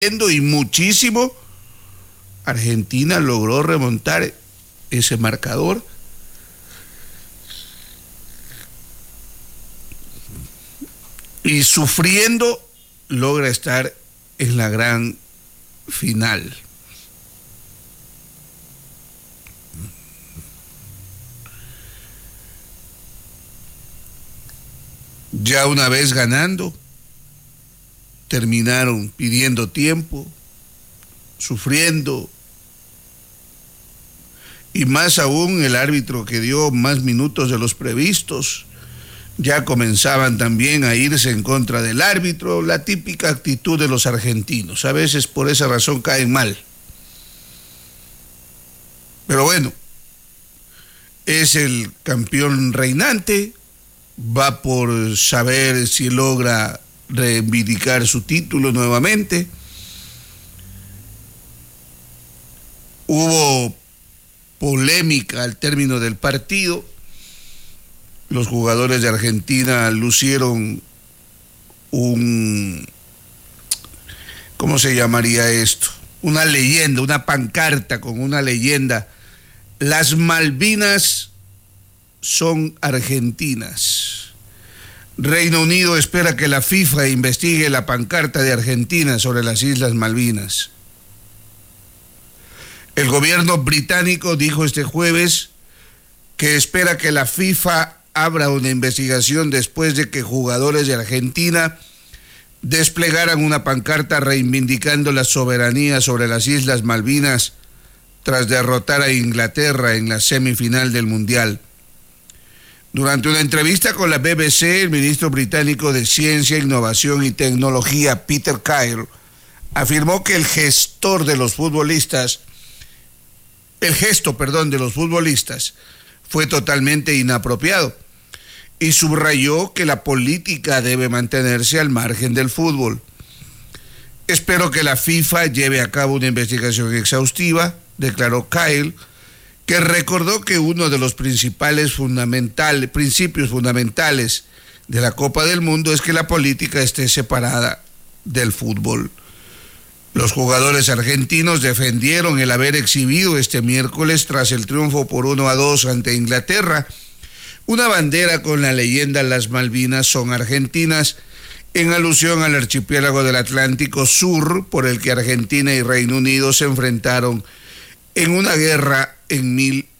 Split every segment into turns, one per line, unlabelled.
y muchísimo, Argentina logró remontar ese marcador. Y sufriendo logra estar en la gran final. Ya una vez ganando, terminaron pidiendo tiempo, sufriendo, y más aún el árbitro que dio más minutos de los previstos, ya comenzaban también a irse en contra del árbitro, la típica actitud de los argentinos. A veces por esa razón caen mal. Pero bueno, es el campeón reinante, va por saber si logra reivindicar su título nuevamente. Hubo polémica al término del partido. Los jugadores de Argentina lucieron ¿cómo se llamaría esto? Una leyenda, una pancarta con una leyenda. Las Malvinas son argentinas. Reino Unido espera que la FIFA investigue la pancarta de Argentina sobre las Islas Malvinas. El gobierno británico dijo este jueves que espera que la FIFA abra una investigación después de que jugadores de Argentina desplegaran una pancarta reivindicando la soberanía sobre las Islas Malvinas tras derrotar a Inglaterra en la semifinal del Mundial. Durante una entrevista con la BBC, el ministro británico de Ciencia, Innovación y Tecnología, Peter Kyle, afirmó que el gesto de los futbolistas fue totalmente inapropiado y subrayó que la política debe mantenerse al margen del fútbol. Espero que la FIFA lleve a cabo una investigación exhaustiva, declaró Kyle, que recordó que uno de los principios fundamentales de la Copa del Mundo es que la política esté separada del fútbol. Los jugadores argentinos defendieron el haber exhibido este miércoles, tras el triunfo por 1-2 ante Inglaterra, una bandera con la leyenda "Las Malvinas son argentinas", en alusión al archipiélago del Atlántico Sur por el que Argentina y Reino Unido se enfrentaron en una guerra en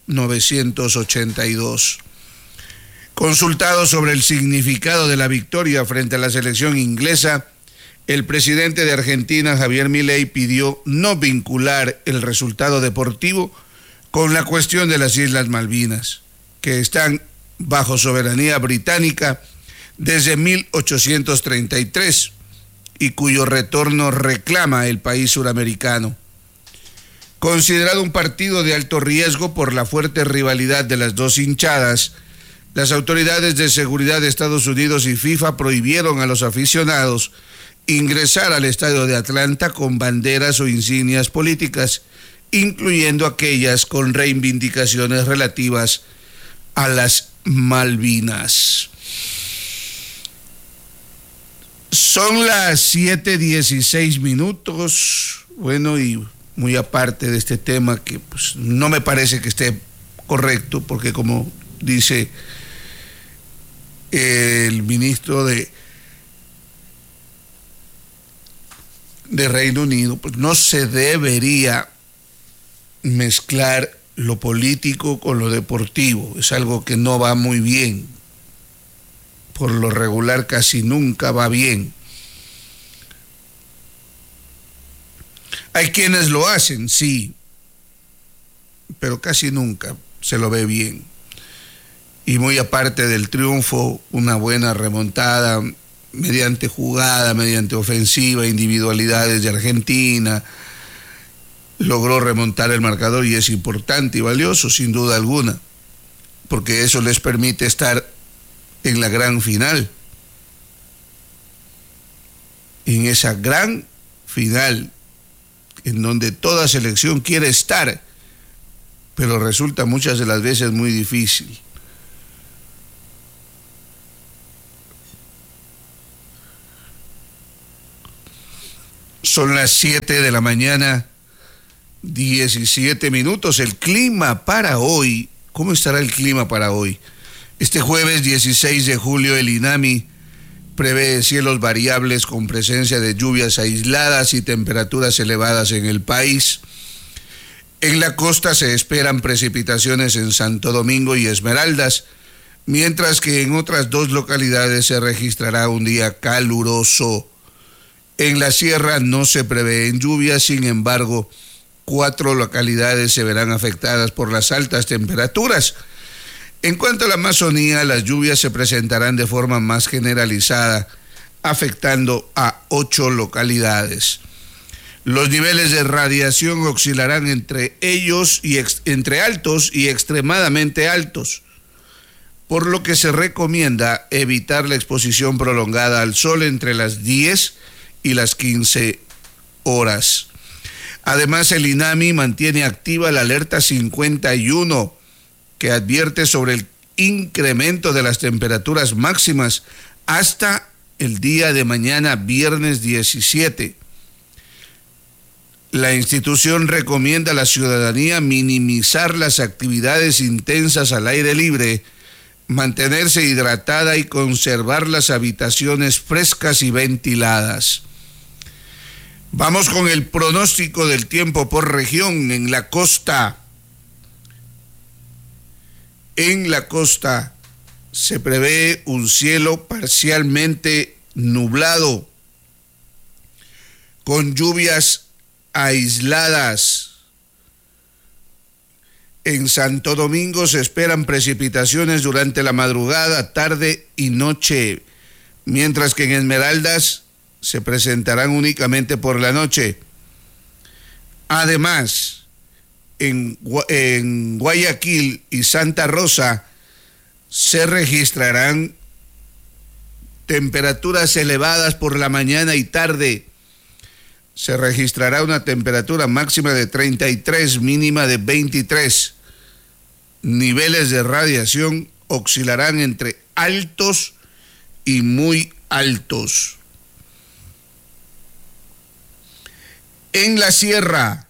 1982. Consultado sobre el significado de la victoria frente a la selección inglesa, el presidente de Argentina, Javier Milei, pidió no vincular el resultado deportivo con la cuestión de las Islas Malvinas, que están bajo soberanía británica desde 1833 y cuyo retorno reclama el país suramericano. Considerado un partido de alto riesgo por la fuerte rivalidad de las dos hinchadas, las autoridades de seguridad de Estados Unidos y FIFA prohibieron a los aficionados ingresar al estadio de Atlanta con banderas o insignias políticas, incluyendo aquellas con reivindicaciones relativas a las Malvinas. Son las 7:16. Bueno, y muy aparte de este tema que pues no me parece que esté correcto, porque como dice el ministro de Reino Unido, pues no se debería mezclar lo político con lo deportivo. Es algo que no va muy bien. Por lo regular casi nunca va bien. Hay quienes lo hacen, sí, pero casi nunca se lo ve bien. Y muy aparte del triunfo, una buena remontada mediante jugada, mediante ofensiva, individualidades de Argentina, logró remontar el marcador y es importante y valioso, sin duda alguna, porque eso les permite estar en la gran final. En esa gran final, en donde toda selección quiere estar, pero resulta muchas de las veces muy difícil. Son las 7 de la mañana, 17 minutos. El clima para hoy, ¿cómo estará el clima para hoy? Este jueves 16 de julio el INAMI prevé cielos variables con presencia de lluvias aisladas y temperaturas elevadas en el país. En la costa se esperan precipitaciones en Santo Domingo y Esmeraldas, mientras que en otras dos localidades se registrará un día caluroso. En la sierra no se prevén lluvias, sin embargo, 4 localidades se verán afectadas por las altas temperaturas. En cuanto a la Amazonía, las lluvias se presentarán de forma más generalizada, afectando a 8 localidades. Los niveles de radiación oscilarán entre altos y extremadamente altos, por lo que se recomienda evitar la exposición prolongada al sol entre las 10 y las 15 horas. Además, el INAMI mantiene activa la alerta 51, que advierte sobre el incremento de las temperaturas máximas hasta el día de mañana, viernes 17. La institución recomienda a la ciudadanía minimizar las actividades intensas al aire libre, mantenerse hidratada y conservar las habitaciones frescas y ventiladas. Vamos con el pronóstico del tiempo por región. En la costa se prevé un cielo parcialmente nublado, con lluvias aisladas. En Santo Domingo se esperan precipitaciones durante la madrugada, tarde y noche, mientras que en Esmeraldas se presentarán únicamente por la noche. Además, en Guayaquil y Santa Rosa se registrarán temperaturas elevadas por la mañana y tarde. Se registrará una temperatura máxima de 33, mínima de 23. Niveles de radiación oscilarán entre altos y muy altos. En la sierra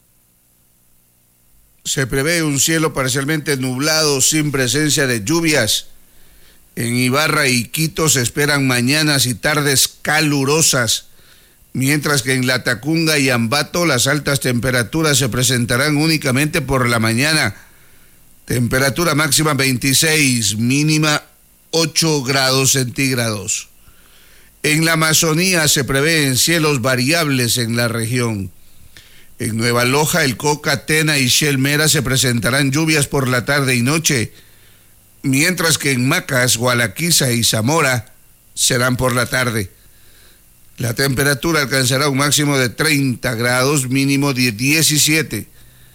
se prevé un cielo parcialmente nublado sin presencia de lluvias. En Ibarra y Quito se esperan mañanas y tardes calurosas, mientras que en Latacunga y Ambato las altas temperaturas se presentarán únicamente por la mañana. Temperatura máxima 26, mínima 8 grados centígrados. En la Amazonía se prevén cielos variables en la región. En Nueva Loja, El Coca, Tena y Shelmera se presentarán lluvias por la tarde y noche, mientras que en Macas, Gualaquiza y Zamora serán por la tarde. La temperatura alcanzará un máximo de 30 grados, mínimo de 17.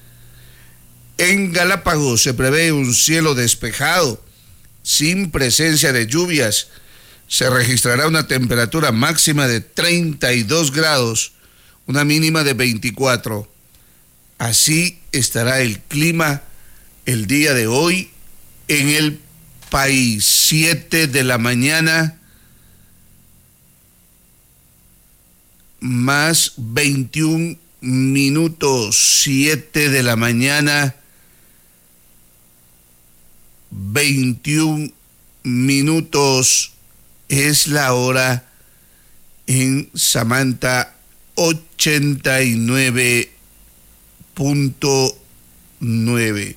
En Galápagos se prevé un cielo despejado, sin presencia de lluvias. Se registrará una temperatura máxima de 32 grados, una mínima de 24. Así estará el clima el día de hoy en el país. 7 de la mañana más 21 minutos. 7 de la mañana 21 minutos. Es la hora en Samantha 89.9.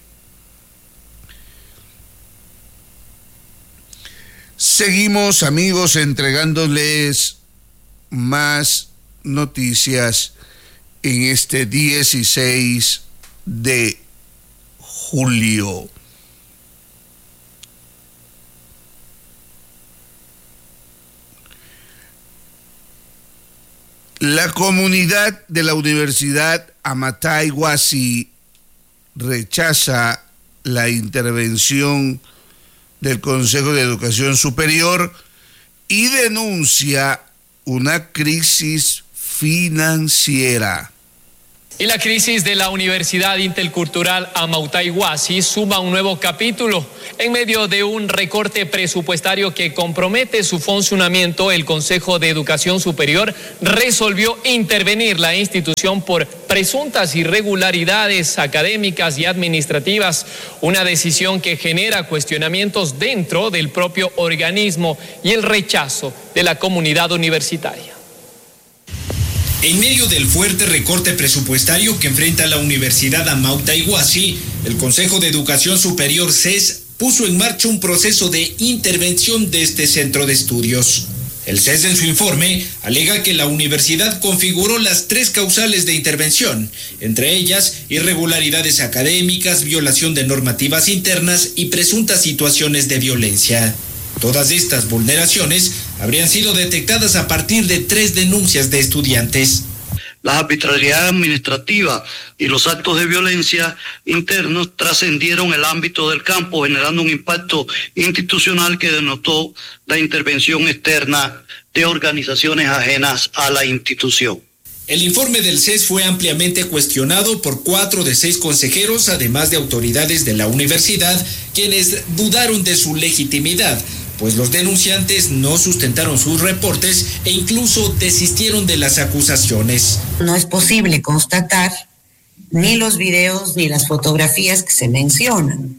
Seguimos, amigos, entregándoles más noticias en este 16 de julio. La comunidad de la Universidad Amatay Huasi rechaza la intervención del Consejo de Educación Superior y denuncia una crisis financiera.
Y la crisis de la Universidad Intercultural Amautai Huasi suma un nuevo capítulo. En medio de un recorte presupuestario que compromete su funcionamiento, el Consejo de Educación Superior resolvió intervenir la institución por presuntas irregularidades académicas y administrativas, una decisión que genera cuestionamientos dentro del propio organismo y el rechazo de la comunidad universitaria.
En medio del fuerte recorte presupuestario que enfrenta la Universidad Amautai Huasi, el Consejo de Educación Superior CES puso en marcha un proceso de intervención de este centro de estudios. El CES en su informe alega que la universidad configuró las 3 causales de intervención, entre ellas irregularidades académicas, violación de normativas internas y presuntas situaciones de violencia. Todas estas vulneraciones habrían sido detectadas a partir de 3 denuncias de estudiantes.
Las arbitrariedades administrativas y los actos de violencia internos trascendieron el ámbito del campo, generando un impacto institucional que denotó la intervención externa de organizaciones ajenas a la institución.
El informe del CES fue ampliamente cuestionado por 4 de 6 consejeros, además de autoridades de la universidad, quienes dudaron de su legitimidad, pues los denunciantes no sustentaron sus reportes e incluso desistieron de las acusaciones.
No es posible constatar ni los videos ni las fotografías que se mencionan.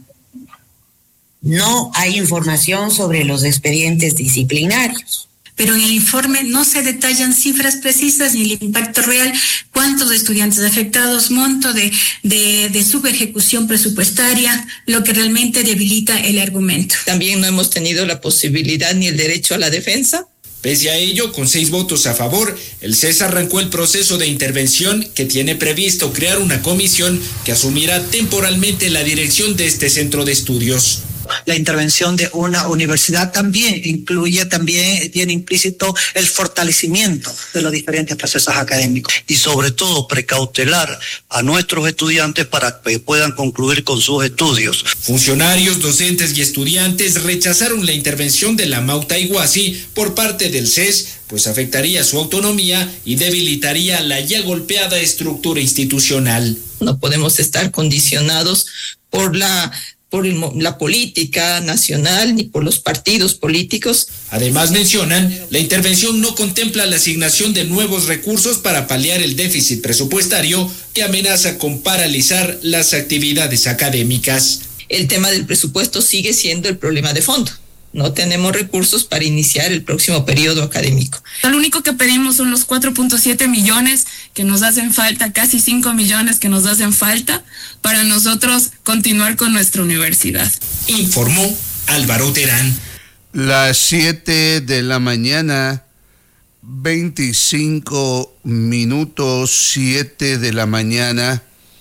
No hay información sobre los expedientes disciplinarios.
Pero en el informe no se detallan cifras precisas ni el impacto real, cuántos estudiantes afectados, monto de subejecución presupuestaria, lo que realmente debilita el argumento.
También no hemos tenido la posibilidad ni el derecho a la defensa.
Pese a ello, con 6 votos a favor, el CES arrancó el proceso de intervención que tiene previsto crear una comisión que asumirá temporalmente la dirección de este centro de estudios.
La intervención de una universidad también tiene implícito el fortalecimiento de los diferentes procesos académicos.
Y sobre todo precautelar a nuestros estudiantes para que puedan concluir con sus estudios.
Funcionarios, docentes y estudiantes rechazaron la intervención de la Amautai Huasi por parte del CES, pues afectaría su autonomía y debilitaría la ya golpeada estructura institucional.
No podemos estar condicionados por la política nacional ni por los partidos políticos.
Además mencionan, la intervención no contempla la asignación de nuevos recursos para paliar el déficit presupuestario que amenaza con paralizar las actividades académicas.
El tema del presupuesto sigue siendo el problema de fondo. No tenemos recursos para iniciar el próximo periodo académico.
Lo único que pedimos son los 4.7 millones que nos hacen falta, casi 5 millones que nos hacen falta para nosotros continuar con nuestra universidad.
Informó Álvaro Terán.
Las 7 de la mañana, 25 minutos, 7 de la mañana,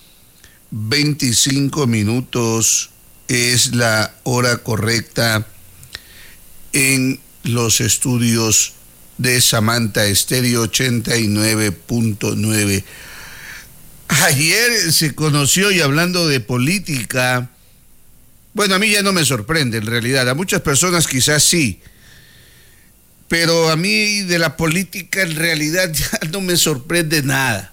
25 minutos es la hora correcta en los estudios de Samantha Estéreo 89.9. Ayer se conoció, y hablando de política, bueno, a mí ya no me sorprende en realidad, a muchas personas quizás sí, pero a mí de la política en realidad ya no me sorprende nada.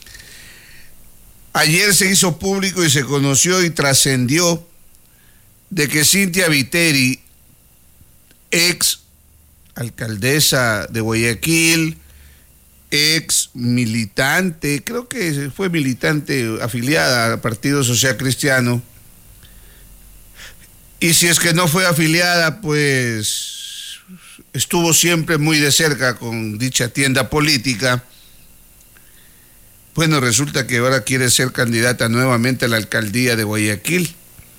Ayer se hizo público y se conoció y trascendió de que Cynthia Viteri, ex alcaldesa de Guayaquil, ex militante, creo que fue militante afiliada al Partido Social Cristiano, y si es que no fue afiliada, pues estuvo siempre muy de cerca con dicha tienda política. Bueno, resulta que ahora quiere ser candidata nuevamente a la alcaldía de Guayaquil,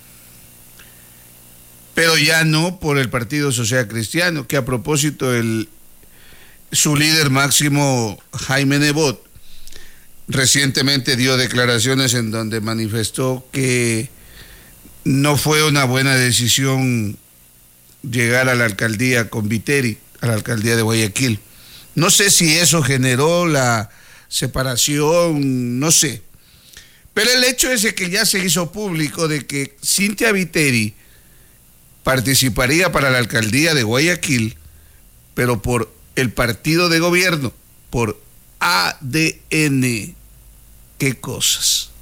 pero ya no por el Partido Social Cristiano, que a propósito su líder máximo, Jaime Nebot, recientemente dio declaraciones en donde manifestó que no fue una buena decisión llegar a la alcaldía con Viteri, a la alcaldía de Guayaquil. No sé si eso generó la separación, no sé. Pero el hecho es que ya se hizo público de que Cynthia Viteri participaría para la alcaldía de Guayaquil, pero por el partido de gobierno, por ADN. qué cosas.